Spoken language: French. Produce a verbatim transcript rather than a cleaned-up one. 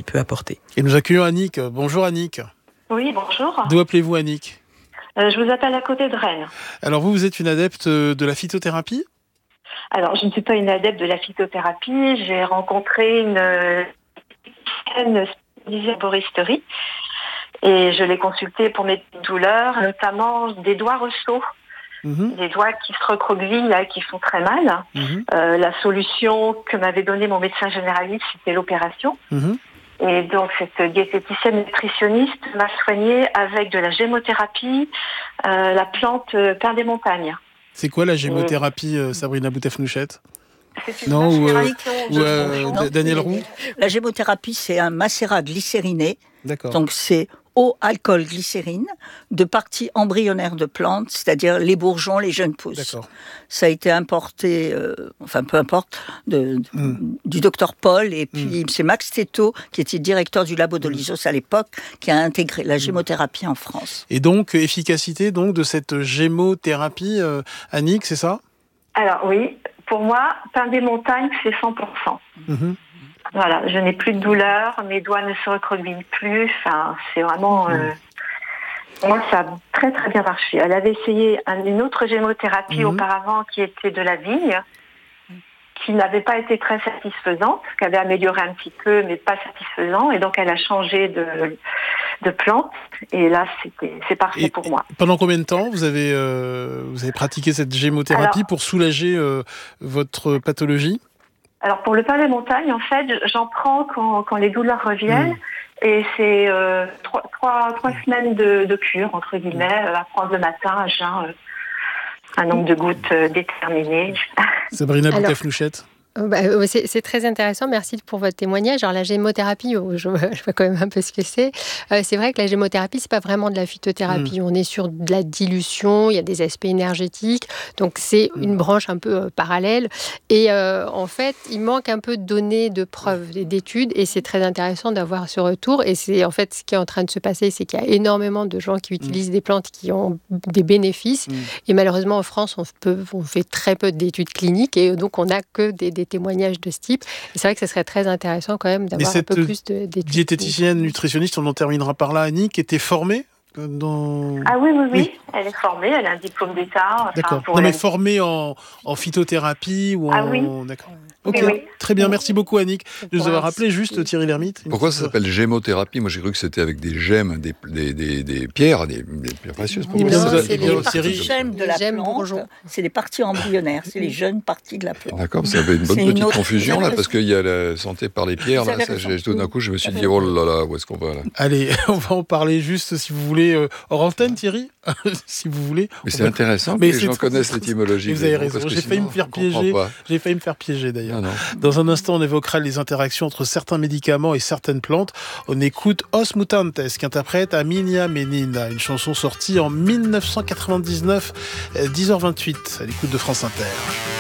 peut apporter. Et nous accueillons Annick. Bonjour Annick. Oui, bonjour. D'où appelez-vous Annick ? euh, Je vous appelle à côté de Rennes. Alors vous, vous êtes une adepte de la phytothérapie ? Alors, je ne suis pas une adepte de la phytothérapie. J'ai rencontré une une spécialisée en herboristerie et je l'ai consultée pour mes douleurs, notamment des doigts ressauts. Mmh. Des doigts qui se recroquevillent, là, qui font très mal. Mmh. Euh, la solution que m'avait donnée mon médecin généraliste, c'était l'opération. Mmh. Et donc, cette diététicienne nutritionniste m'a soignée avec de la gémothérapie, euh, la plante pain des montagnes. C'est quoi la gémothérapie, euh, Sabrina Boutefnouchette ? C'est une non, ou, euh, ou euh, euh, Daniel Roux ? La gémothérapie, c'est un macérat glycériné. D'accord. Donc, c'est eau, alcool, glycérine, de parties embryonnaires de plantes, c'est-à-dire les bourgeons, les jeunes pousses. D'accord. Ça a été importé, euh, enfin peu importe, de, de, mm. du docteur Paul, et puis mm. c'est Max Thétot, qui était directeur du labo de l'Isos à l'époque, qui a intégré la gémothérapie en France. Et donc, efficacité donc, de cette gémothérapie, euh, Annick, c'est ça ? Alors oui, pour moi, pain des montagnes, c'est cent pour cent. Mm-hmm. Voilà, je n'ai plus de douleur, mes doigts ne se recroquevillent plus, enfin, c'est vraiment... Euh, mmh. Moi, ça a très très bien marché. Elle avait essayé une autre gémothérapie mmh. auparavant qui était de la vigne, qui n'avait pas été très satisfaisante, qui avait amélioré un petit peu, mais pas satisfaisant, et donc elle a changé de, de plante, et là, c'était, c'est parfait et pour moi. Pendant combien de temps vous avez, euh, vous avez pratiqué cette gémothérapie Alors, pour soulager euh, votre pathologie ? Alors pour le pain des montagnes, en fait, j'en prends quand, quand les douleurs reviennent, mmh. et c'est euh, trois, trois, trois semaines de, de cure, entre guillemets, mmh. à prendre le matin, à jeun, euh, un nombre de gouttes euh, déterminé. Sabrina Bouteflouchette. Bah, c'est, c'est très intéressant, merci pour votre témoignage. Alors la gémothérapie, je, je vois quand même un peu ce que c'est. Euh, c'est vrai que la gémothérapie, c'est pas vraiment de la phytothérapie. Mmh. On est sur de la dilution, il y a des aspects énergétiques, donc c'est mmh. une branche un peu euh, parallèle. Et euh, en fait, il manque un peu de données, de preuves, d'études, et c'est très intéressant d'avoir ce retour. Et c'est en fait ce qui est en train de se passer, c'est qu'il y a énormément de gens qui utilisent mmh. des plantes qui ont des bénéfices. Mmh. Et malheureusement, en France, on, peut, on fait très peu d'études cliniques, et donc on n'a que des, des témoignages de ce type. Et c'est vrai que ce serait très intéressant quand même d'avoir un peu plus de, d'études. Diététicienne, nutritionniste, on en terminera par là, Annick, était formée dans... Ah oui, oui, oui, oui, elle est formée, elle a un diplôme d'État. Enfin, D'accord. Non, mais formée en, en phytothérapie ou en... Ah oui. D'accord. Ok, oui, oui. Très bien, merci beaucoup Annick de nous avoir rappelé. Juste Thierry Lhermitte. Pourquoi ça s'appelle gémothérapie ? Moi j'ai cru que c'était avec des gemmes, des, des, des, des pierres, des, des pierres précieuses. Non, non, c'est, c'est les parties gemmes de la plante, c'est les parties embryonnaires, c'est les jeunes parties de la plante. D'accord, ça avait une bonne c'est petite une autre... confusion là, parce qu'il y a la santé par les pierres, là, ça, j'ai, tout d'un coup je me suis dit, oh là là, où est-ce qu'on va là ? Allez, on va en parler juste si vous voulez, euh, hors antenne Thierry, si vous voulez. Mais c'est va... intéressant que mais les gens connaissent l'étymologie. Vous avez raison, j'ai failli me faire piéger, j'ai failli me faire piéger d'ailleurs. Dans un instant, on évoquera les interactions entre certains médicaments et certaines plantes. On écoute Os Mutantes, qui interprète Aminia Menina, une chanson sortie en dix-neuf cent quatre-vingt-dix-neuf, dix heures vingt-huit, à l'écoute de France Inter.